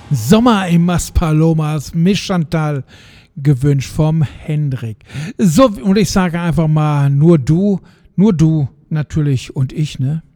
Sommer im Maspalomas, Miss Chantal, gewünscht vom Hendrik. So, und ich sage einfach mal, nur du natürlich und ich, ne?